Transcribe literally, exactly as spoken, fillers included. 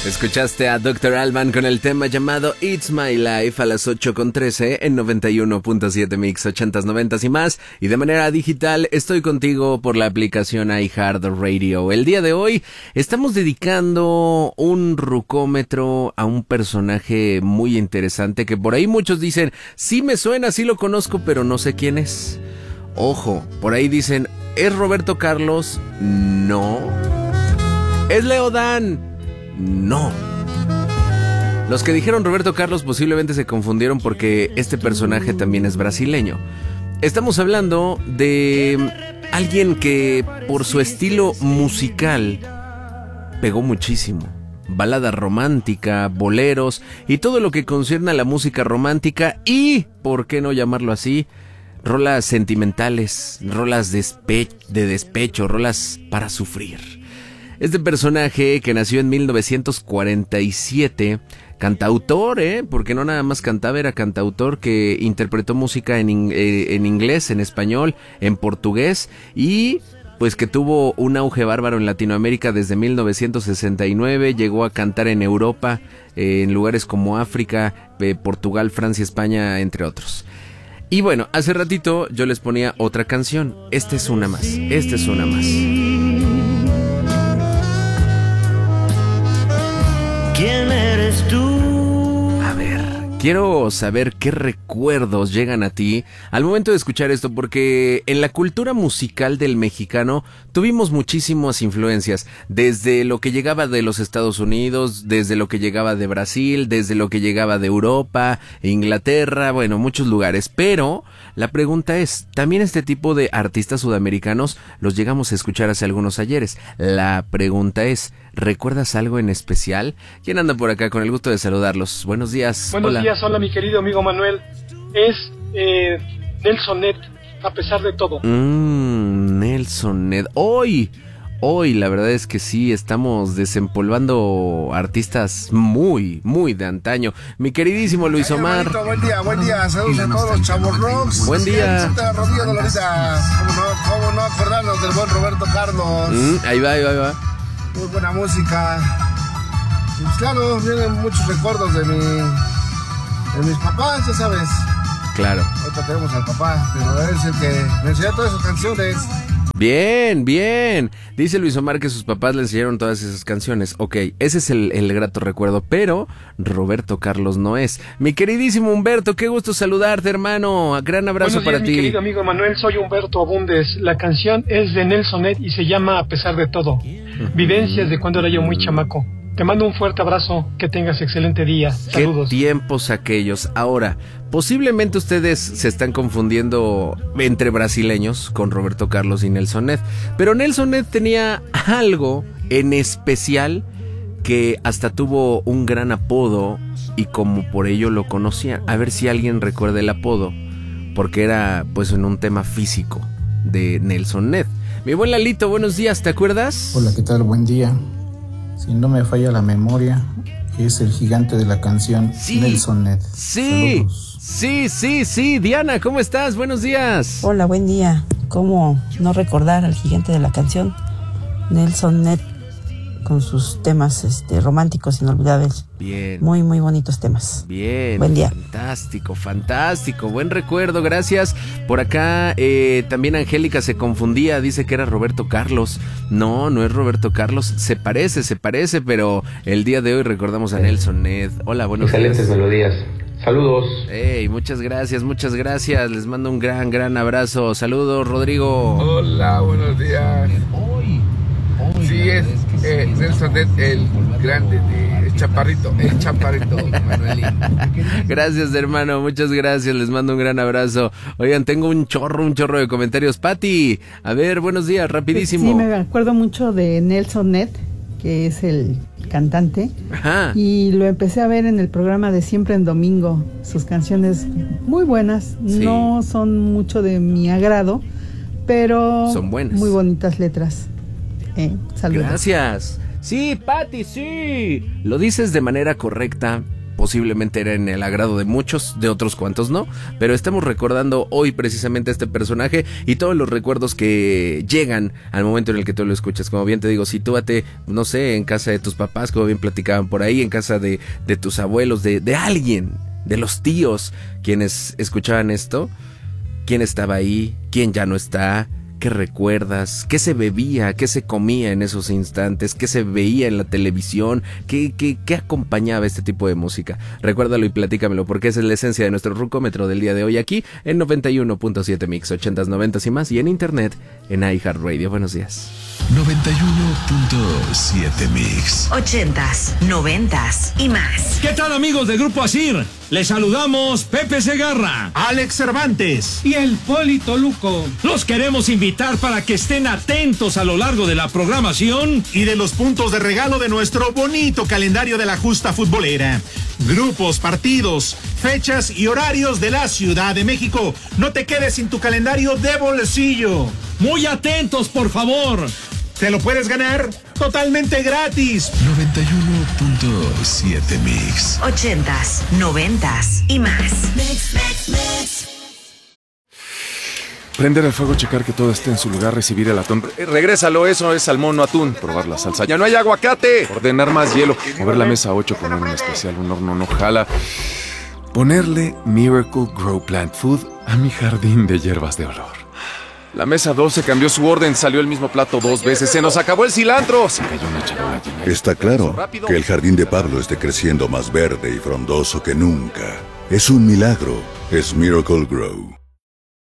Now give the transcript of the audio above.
Escuchaste a doctor Alban con el tema llamado It's My Life a las ocho con trece en noventa y uno punto siete Mix ochentas, noventas y más. Y de manera digital estoy contigo por la aplicación iHeartRadio. El día de hoy estamos dedicando un rucómetro a un personaje muy interesante que por ahí muchos dicen, sí me suena, sí lo conozco, pero no sé quién es. Ojo, por ahí dicen, ¿es Roberto Carlos? No. ¿Es Leo Dan? No. Los que dijeron Roberto Carlos posiblemente se confundieron porque este personaje también es brasileño. Estamos hablando de alguien que por su estilo musical pegó muchísimo. Balada romántica, boleros y todo lo que concierne a la música romántica y, ¿por qué no llamarlo así?, rolas sentimentales, rolas despe- de despecho, rolas para sufrir. Este personaje que nació en mil novecientos cuarenta y siete, cantautor, ¿eh? Porque no nada más cantaba, era cantautor que interpretó música en, in- eh, en inglés, en español, en portugués y pues que tuvo un auge bárbaro en Latinoamérica desde mil novecientos sesenta y nueve, llegó a cantar en Europa, eh, en lugares como África, eh, Portugal, Francia, España, entre otros. Y bueno, hace ratito yo les ponía otra canción, esta es una más, esta es una más. ¿Quién eres tú? A ver, quiero saber qué recuerdos llegan a ti al momento de escuchar esto, porque en la cultura musical del mexicano tuvimos muchísimas influencias, desde lo que llegaba de los Estados Unidos, desde lo que llegaba de Brasil, desde lo que llegaba de Europa, Inglaterra, bueno, muchos lugares, pero la pregunta es, ¿también este tipo de artistas sudamericanos los llegamos a escuchar hace algunos ayeres? La pregunta es, ¿recuerdas algo en especial? ¿Quién anda por acá? Con el gusto de saludarlos. Buenos días. Buenos hola. días, hola mi querido amigo Manuel. Es eh, Nelson Ned, a pesar de todo. Mmm, Nelson Ned. Hoy, hoy la verdad es que sí, estamos desempolvando artistas muy, muy de antaño. Mi queridísimo Luis Omar. Hermanito, buen día, buen día. Saludos a todos los chavos rocks. Buen día. Rodillo Dolorita. ¿Cómo no, cómo no acordarnos del buen Roberto Carlos? Mm, ahí va, ahí va, ahí va. Muy buena música. Y pues claro, vienen muchos recuerdos de mi, de mis papás, ya sabes. Claro. Ahorita tenemos al papá, pero él es el que me enseñó todas esas canciones. Bien, bien. Dice Luis Omar que sus papás le enseñaron todas esas canciones. Ok, ese es el, el grato recuerdo, pero Roberto Carlos no es. Mi queridísimo Humberto, qué gusto saludarte, hermano. Gran abrazo Buenos para días, ti. mi querido amigo Manuel, soy Humberto Abundes. La canción es de Nelson Ned y se llama A pesar de todo. Vivencias de cuando era yo muy chamaco. Te mando un fuerte abrazo, que tengas excelente día. Saludos. Qué tiempos aquellos. Ahora, posiblemente ustedes se están confundiendo entre brasileños con Roberto Carlos y Nelson Ned, pero Nelson Ned tenía algo en especial que hasta tuvo un gran apodo y como por ello lo conocían. A ver si alguien recuerda el apodo, porque era pues en un tema físico de Nelson Ned. Mi buen Lalito, buenos días, ¿te acuerdas? Hola, ¿qué tal? Buen día. Si no me falla la memoria, es el gigante de la canción, sí, Nelson Ned. Sí, Saludos. sí, sí, sí. Diana, ¿cómo estás? Buenos días. Hola, buen día. ¿Cómo no recordar al gigante de la canción? Nelson Ned, con sus temas este, románticos inolvidables. Bien. Muy, muy bonitos temas. Bien. Buen día. Fantástico, fantástico. Buen recuerdo, gracias. Por acá eh, también Angélica se confundía, dice que era Roberto Carlos. No, no es Roberto Carlos. Se parece, se parece, pero el día de hoy recordamos a Nelson Ned. Hola, buenos Excelentes días. melodías. Saludos. Hey, muchas gracias, muchas gracias. Les mando un gran, gran abrazo. Saludos, Rodrigo. Hola, buenos días. Hoy. Hoy Sí, es eh, Nelson Ned, el grande, de, el chaparrito, el chaparrito, Manuelín. Gracias, hermano, muchas gracias, les mando un gran abrazo. Oigan, tengo un chorro, un chorro de comentarios. Pati, a ver, buenos días, rapidísimo. Sí, me acuerdo mucho de Nelson Ned, que es el cantante. Ajá. Y lo empecé a ver en el programa de Siempre en Domingo. Sus canciones muy buenas, sí. No son mucho de mi agrado, pero son buenas. Muy bonitas letras. Eh, saludos. Gracias. Sí, Pati, sí. Lo dices de manera correcta. posiblemente era en el agrado de muchos, de otros cuantos no, pero estamos recordando hoy precisamente a este personaje y todos los recuerdos que llegan al momento en el que tú lo escuchas. Como bien te digo, sitúate, no sé, en casa de tus papás, como bien platicaban por ahí, en casa de, de tus abuelos, de, de alguien, de los tíos quienes escuchaban esto. ¿Quién estaba ahí? ¿Quién ya no está? ¿Qué recuerdas? ¿Qué se bebía? ¿Qué se comía en esos instantes? ¿Qué se veía en la televisión? ¿Qué, qué, qué acompañaba este tipo de música? Recuérdalo y platícamelo, porque esa es la esencia de nuestro rucómetro del día de hoy aquí en noventa y uno punto siete Mix, ochentas, noventas y más, y en internet en iHeartRadio. Buenos días. noventa y uno punto siete Mix. Ochentas, noventas y más. ¿Qué tal, amigos de Grupo Asir? Les saludamos Pepe Segarra, Alex Cervantes y el Polito Luco. Los queremos invitar para que estén atentos a lo largo de la programación y de los puntos de regalo de nuestro bonito calendario de la justa futbolera. Grupos, partidos, fechas y horarios de la Ciudad de México. No te quedes sin tu calendario de bolsillo. Muy atentos, por favor. Te lo puedes ganar totalmente gratis. noventa y uno punto siete Mix. Ochentas, noventas y más. Mix, mix, mix. Prender el fuego, checar que todo esté en su lugar, recibir el atún. Eh, regrésalo, eso es salmón, no atún. Probar la salsa. ¡Ya no hay aguacate! Ordenar más hielo. Mover la mesa a ocho, poner un especial, un horno no jala. Ponerle Miracle Grow Plant Food a mi jardín de hierbas de olor. La mesa doce cambió su orden, salió el mismo plato dos veces, se nos acabó el cilantro. Se cayó una charola llena. Está claro que el jardín de Pablo esté creciendo más verde y frondoso que nunca. Es un milagro, es Miracle Grow.